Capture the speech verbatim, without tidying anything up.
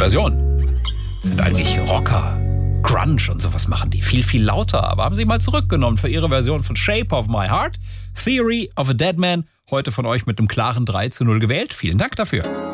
Version. Sind eigentlich Rocker, Grunge und sowas machen die. Viel, viel lauter. Aber haben sie mal zurückgenommen für ihre Version von Shape of My Heart. Theory of a Dead Man. Heute von euch mit einem klaren drei zu null gewählt. Vielen Dank dafür.